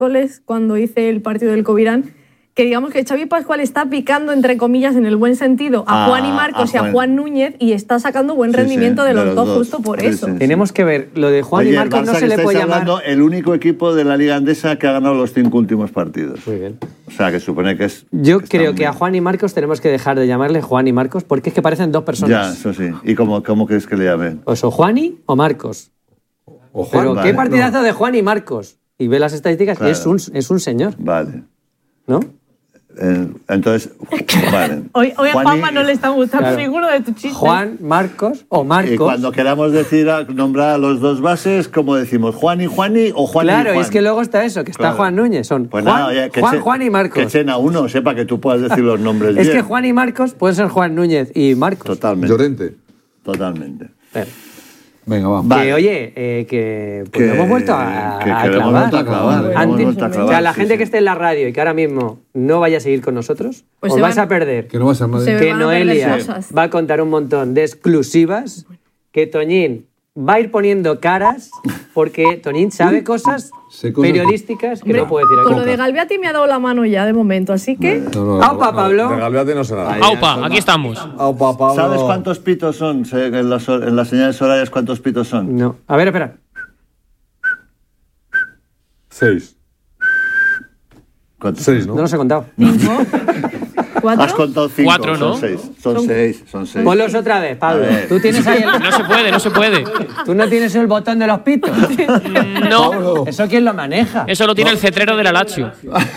goles cuando hice el partido del Covirán, que digamos que Xavi Pascual está picando, entre comillas, en el buen sentido, a Juan y Marcos y a Juan Núñez, y está sacando buen rendimiento de los dos justo por eso. Tenemos que ver, lo de Juan y Marcos no se le puede llamar... el único equipo de la Liga Andesa que ha ganado los 5 últimos partidos. Muy bien. O sea, que supone que es... Yo creo que a Juan y Marcos tenemos que dejar de llamarle Juan y Marcos, porque es que parecen dos personas. Ya, eso sí. ¿Y cómo crees que le llamen? Pues o Juani o Marcos. O Juan. Pero qué partidazo de Juan y Marcos. Y ve las estadísticas y es un señor. Vale. ¿No? Entonces, vale. Hoy a Juanma no le está gustando ninguno de tus chistes. Juan, Marcos o Marcos. Y cuando queramos nombrar a los dos bases, ¿cómo decimos? ¿Juani o Juan y Juan? Claro, y es que luego está eso, que está Juan Núñez. Son pues Juan, nada, Juan y Marcos. Que echen a uno, sepa que tú puedas decir los nombres bien. Es que Juan y Marcos pueden ser Juan Núñez y Marcos. Totalmente. Llorente. Totalmente. Venga, va. Vale. Que oye, que hemos vuelto a clavar. Antes, o sea, la gente que esté en la radio y que ahora mismo no vaya a seguir con nosotros, pues os vais a perder. Que no va a ser nadie. Que Noelia va a contar un montón de exclusivas, que Toñín va a ir poniendo caras, porque Toñín sabe cosas periodísticas que no puede decir aquí. Con lo de Galviati me ha dado la mano ya de momento, así que... ¡Aupa, Pablo! De Galviati no será. ¡Aupa! Aquí estamos. ¡Aupa, Pablo! ¿Sabes cuántos pitos son en las señales horarias? ¿Cuántos pitos son? No. A ver, espera. 6. 6, ¿no? No los he contado. 5. 4. Has contado 5. 4, ¿no? Son 6. Ponlos otra vez, Pablo. Tú tienes ahí el... No se puede. ¿Tú no tienes el botón de los pitos? No. Pablo. ¿Eso quién lo maneja? Eso lo tiene el cetrero de la Lazio.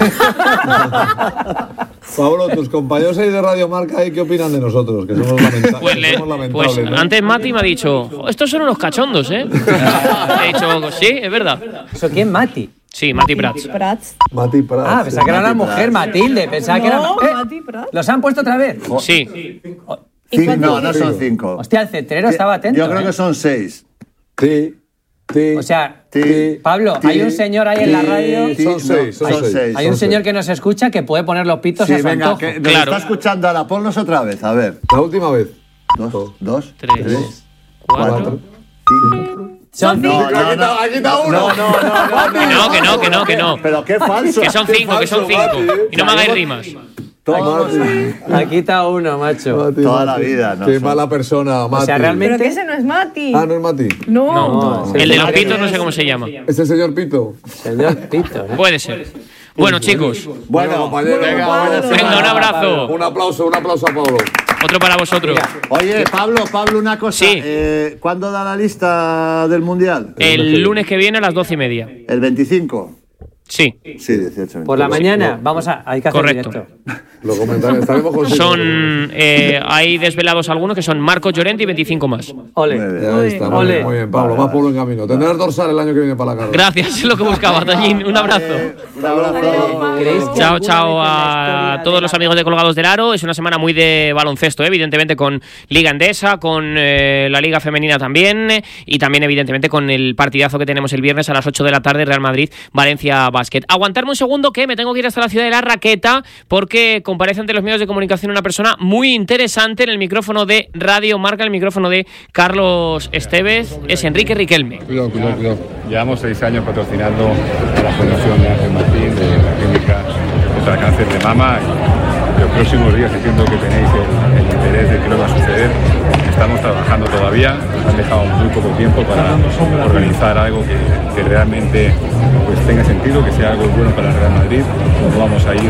Pablo, tus compañeros ahí de Radio Marca, ¿qué opinan de nosotros? Que somos lamentables. Pues ¿no? antes Mati me ha dicho, estos son unos cachondos, ¿eh? He dicho, sí, es verdad. ¿Eso quién, Mati? Sí, Mati Prats. Mati Prats. Ah, pensaba que era la mujer, Matilde. Pensaba que era... Mati Prats. ¿Los han puesto otra vez? Sí. No son 5. Hostia, el cetrero estaba atento. Yo creo que son 6. Sí. O sea, Pablo, hay un señor ahí en la radio... Son 6. Hay un señor que nos escucha que puede poner los pitos a su antojo. Que nos está escuchando ahora. Ponlos otra vez, a ver. La última vez. 2, 3, 4, 5. Son 5. Ha quitado uno. Que no. Pero qué falso. Que son 5, que son 5. Y no me hagáis rimas. Aquí está uno, macho. Mati, Toda la vida, ¿no? Qué mala persona, Mati. O sea, realmente... Pero que ese no es Mati. Ah, ¿no es Mati? No. El de los pitos no sé cómo se llama. ¿Es el señor Pito? Señor Pito, ¿no? Puede ser. Bueno, chicos. Bueno, compañero. Venga, Venga, un abrazo. Un aplauso a Pablo. Otro para vosotros. Oye, Pablo, una cosa. Sí. ¿Cuándo da la lista del Mundial? El lunes que viene a las 12:30. ¿El 25? Sí. Sí, 18. Por la mañana, hay que hacer Correcto. directo. Lo comentaré, estaremos con Son, hay desvelados algunos que son Marcos Llorente y 25 más. Ole. Ya está, muy bien, Pablo. Más por buen camino. Tendrás dorsal el año que viene para la carrera. Gracias, es lo que buscaba, Toñín. Un abrazo. Un abrazo. Chao a todos los amigos de Colgados del Aro. Es una semana muy de baloncesto, evidentemente con Liga Endesa, con la Liga Femenina también, y también evidentemente con el partidazo que tenemos el viernes a las 8 de la tarde, Real Madrid-Valencia Basket. Aguantarme un segundo que me tengo que ir hasta la ciudad de La Raqueta porque comparece ante los medios de comunicación una persona muy interesante en el micrófono de Radio Marca, el micrófono de Carlos Estevez. Es Enrique Riquelme. Cuidado. Llevamos 6 años patrocinando a la Fundación de Ángel Martín de la Clínica contra el Cáncer de Mama, y los próximos días entiendo que tenéis el interés de qué lo va a suceder. Estamos trabajando todavía, nos han dejado muy poco tiempo para organizar algo que realmente pues tenga sentido, que sea algo bueno para el Real Madrid. No vamos a ir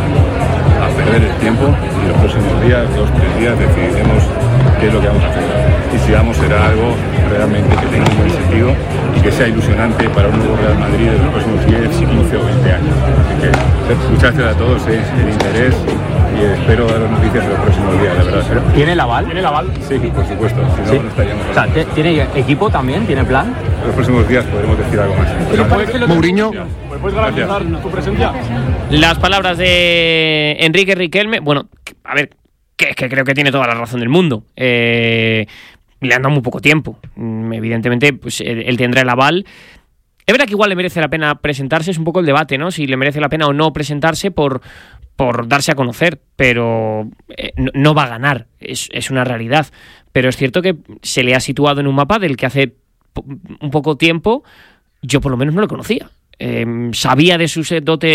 a perder el tiempo y los próximos días, 2-3 días, decidiremos qué es lo que vamos a hacer. Y si vamos, será algo realmente que tenga un buen sentido y que sea ilusionante para un nuevo Real Madrid en los próximos 10, 15 o 20 años. Así que muchas gracias a todos, el interés, y espero dar las noticias en los próximos días, la verdad. ¿Tiene el aval? Sí, por supuesto, si no, no estaríamos. O sea, ¿tiene equipo también? ¿Tiene plan? En los próximos días podremos decir algo más. Mourinho. ¿Me puedes garantizar tu presencia? Las palabras de Enrique Riquelme, bueno, a ver, que creo que tiene toda la razón del mundo. Le han dado muy poco tiempo. Evidentemente, pues él tendrá el aval. Es verdad que igual le merece la pena presentarse, es un poco el debate, ¿no? Si le merece la pena o no presentarse por darse a conocer, pero no va a ganar, es una realidad. Pero es cierto que se le ha situado en un mapa del que hace un poco tiempo yo por lo menos no lo conocía. sabía de sus dotes